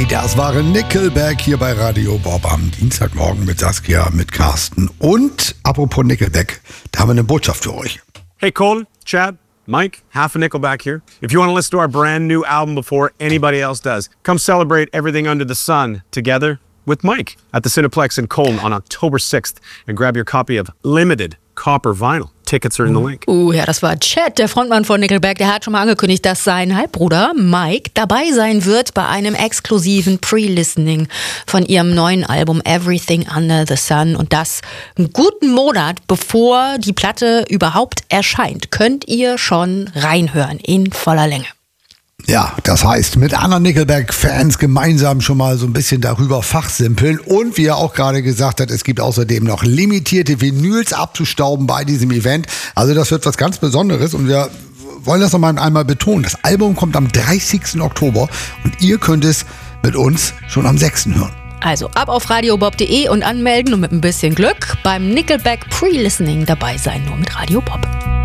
Das waren Nickelback hier bei Radio Bob am Dienstagmorgen mit Saskia, mit Carsten. Und apropos Nickelback, da haben wir eine Botschaft für euch. Hey Colin, Chad, Mike, half of Nickelback here. If you want to listen to our brand new album before anybody else does, come celebrate everything under the sun together with Mike at the Cineplex in Cologne on October 6th and grab your copy of Limited Copper Vinyl. Tickets are in the link. Ja, das war Chad, der Frontmann von Nickelback. Der hat schon mal angekündigt, dass sein Halbbruder Mike dabei sein wird bei einem exklusiven Pre-Listening von ihrem neuen Album Everything Under the Sun. Und das einen guten Monat, bevor die Platte überhaupt erscheint, könnt ihr schon reinhören in voller Länge. Ja, das heißt, mit anderen Nickelback-Fans gemeinsam schon mal so ein bisschen darüber fachsimpeln. Und wie er auch gerade gesagt hat, es gibt außerdem noch limitierte Vinyls abzustauben bei diesem Event. Also das wird was ganz Besonderes und wir wollen das noch mal einmal betonen. Das Album kommt am 30. Oktober und ihr könnt es mit uns schon am 6. hören. Also ab auf radiobob.de und anmelden und mit ein bisschen Glück beim Nickelback Pre-Listening dabei sein, nur mit Radio Bob.